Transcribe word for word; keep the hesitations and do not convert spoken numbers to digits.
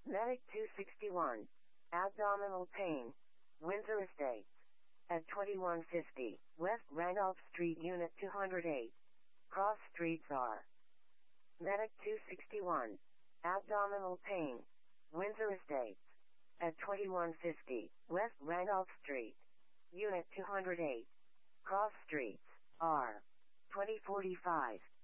Medic two sixty-one. Abdominal pain. Windsor Estates. At twenty-one fifty, West Randolph Street, Unit two hundred eight. Cross Streets are. Medic two sixty-one. Abdominal pain. Windsor Estates. At twenty-one fifty, West Randolph Street. Unit two hundred eight. Cross Streets, R. twenty forty-five.